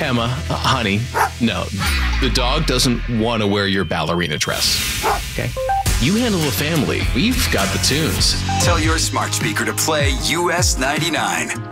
Emma, honey, no, the dog doesn't want to wear your ballerina dress. Okay? You handle the family. We've got the tunes. Tell your smart speaker to play US 99.